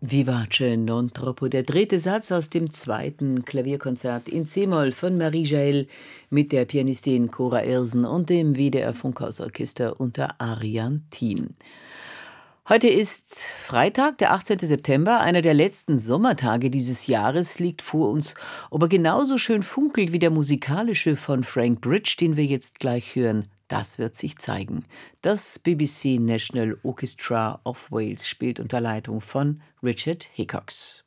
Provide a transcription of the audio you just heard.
Vivace non troppo, der dritte Satz aus dem zweiten Klavierkonzert in C-Moll von Marie Jael mit der Pianistin Cora Irsen und dem WDR Funkhausorchester unter Arian Thiem. Heute ist Freitag, der 18. September, einer der letzten Sommertage dieses Jahres liegt vor uns. Ob er genauso schön funkelt wie der musikalische von Frank Bridge, den wir jetzt gleich hören, das wird sich zeigen. Das BBC National Orchestra of Wales spielt unter Leitung von Richard Hickox.